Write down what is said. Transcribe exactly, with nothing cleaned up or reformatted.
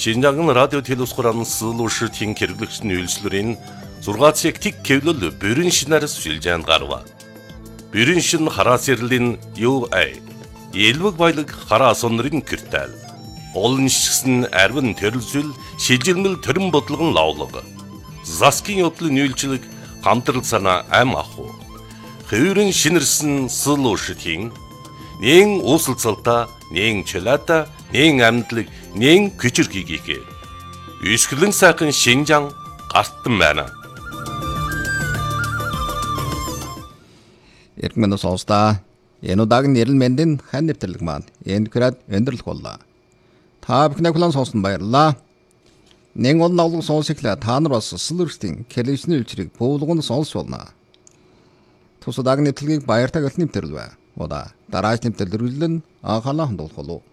Шинжаан радио телевиз хураан суулуушртын хэрэглэгчний үйлчлэрийн зургаан цаг тэг кевлэл бүрэн шинээр шилжээнд гарва. Бүрэн шин хараас ирлийн ю эй элвэг баялаг хараа сонрын киртэл. Олон шигсэн арвин төрөлзөл шилжилмэл төрөн бодлогон лавлага. Заскин явдлын үйлчлэг хамтрал санаа ам аху. Хөврөн шинэрсэн суулуушртын нэн уусалцалта, нэн чөлөөта, нэн амьдлаг, нэн күчирхийгээ. Үсгэлэн сайхан Шинжаан гартан байна. Иргэн сонсдаа энэ удаагийн нэрэл мэндийн хан нэвтрэлэг маань энд хүрээд өндөрлөх боллоо. Та бүхний хүлээн сонссон баярлалаа. Нэн он навлаг сонсохлаа та нар бас суулуушртын телевизний үйлчлэг буулганд сонсч болно. Тус удаагийн нэвтрэлгийг баяртай галт нэвтрэл бай. Ода дараач нэвтрэл үргэлжлэн анхаалаа хандуулах болов.